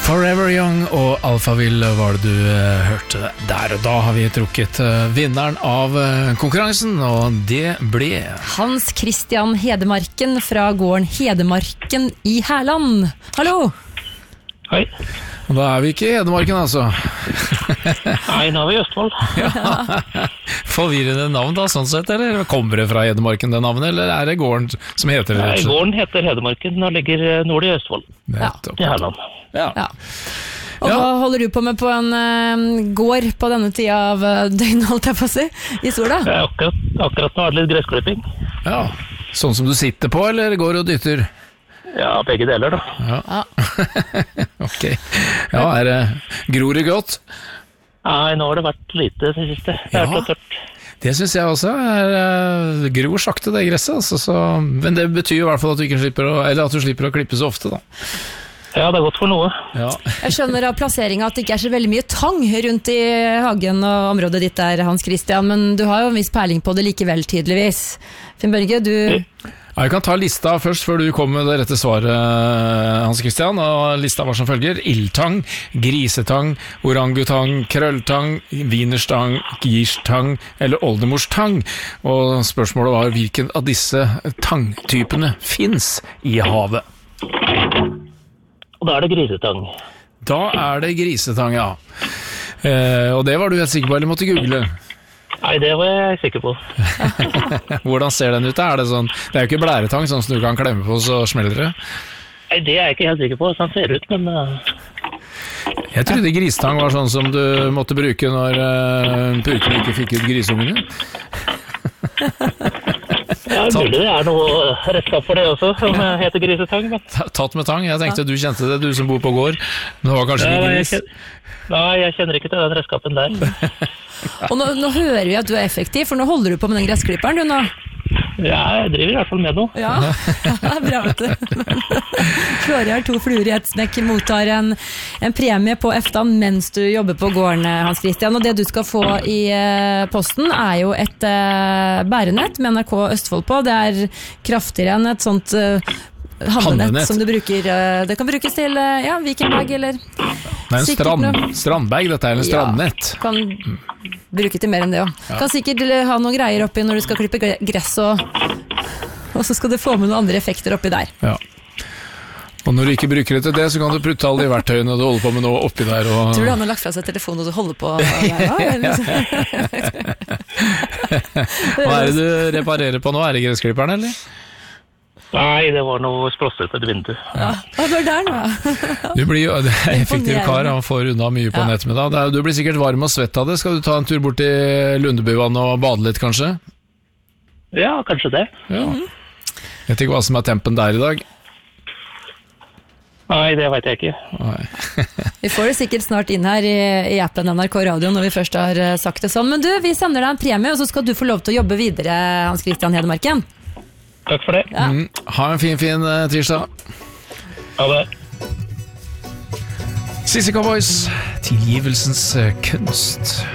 Forever Young og Alphaville var det du hørte der, og da har vi trukket vinneren av konkurransen, og det ble Hans Christian Hedemarken fra gården Hedemarken i Herland. Hallo! Hei. Og da vi ikke i Hedemarken, altså. Nei, nå vi i Østfold. Ja. Forvirrende navn da, sånn sett, eller kommer det fra Hedemarken det navnet, eller det gården som heter det? Nei, gården heter Hedemarken og ligger nord i Østfold. Nettopp. I Herland. Ja. Og hva holder du på med på en gård på denne tida av døgnet, holdt jeg på å si, i sola? Akkurat nå er det litt gressklipping. Ja, sånn som du sitter på, eller går og dytter? Ja, begge deler da. Ja. Ok. Ja, gror det godt? Nei, nå har det vært lite det siste. Det er så tørt. Det synes jeg også gror sakte det gresset, altså, men det betyr i hvert fall at du ikke slipper å klippe så ofte da. Ja, det er godt for noe. Ja. Jeg skjønner av plasseringen at det ikke er så veldig mye tang rundt i hagen og området ditt der, Hans Christian, men du har jo en viss peiling på det likevel, tydeligvis. Finn Børge, du... Ja, jeg kan ta lista først før du kommer med det rette svaret, Hans Christian, og lista var som følger: ildtang, grisetang, orangutang, krølltang, wienerstang, girstang eller oldemorstang. Og spørsmålet var hvilken av disse tangtypene finnes i havet. Og da er det grisetang. Da er det grisetang, ja. Og det var du helt sikker på, eller måtte google? Nei, det var jeg sikker på. Hvordan ser den ut? Det er jo ikke blæretang, sånn som du kan klemme på, så smeller det. Nei, det er jeg ikke helt sikker på, sånn ser det ut, men... Jeg trodde grisetang var sånn som du måtte bruke når purken ikke fikk ut grisungene. Ja, mulig det er noe redskap for det også, som heter grisetang. Men... Tatt med tang, jeg tenkte du kjente det, du som bor på gård. Men det var kanskje ikke gris. Nei, jeg kjenner ikke til den redskapen der. Og nå hører vi at du er effektiv, for nå holder du på med den gressklipperen, du nå. Ja, jeg driver i hvert fall med noe. Ja, bra vet du. Flåre har 2 fluer i et smekk, mottar en premie på EFTA mens du jobber på gården, Hans Christian. Og det du skal få i posten er jo et bærenett med NRK Østfold på. Det er kraftigere enn et sånt handlenett som du bruker. Det kan brukes til weekendbag eller... Nei, en strandbag, dette er en strandnett. Ja, kan bruke til mer enn det også. Kan sikkert ha noen greier oppi når du skal klippe gress, og så skal du få med noen andre effekter oppi der. Ja. Og når du ikke bruker det til det, så kan du putte alle de verktøyene du holder på med nå oppi der. Og... Tror du han har lagt fra seg telefonen og du holder på der? Hva er det du reparerer på nå? Er det gressklipperen, eller? Nei, det var noe sprosset et vindu. Ja, hva var der nå? Du blir jo effektiv kar, han får unna mye på ettermiddag. Du blir sikkert varm og svett av det. Skal du ta en tur bort til Lundebuvann og bade litt, kanskje? Ja, kanskje det. Ja. Vet ikke hva som er tempen der i dag? Nei, det vet jeg ikke. Vi får det sikkert snart inn her i appen NRK Radio når vi først har sagt det sånn. Men du, vi sender deg en premie, og så skal du få lov til å jobbe videre, Hans Christian Hedemarken. Takk for det. Ja. Ha en fin tirsdag. Ha det. Sissy Cowboys, tilgivelsens kunst.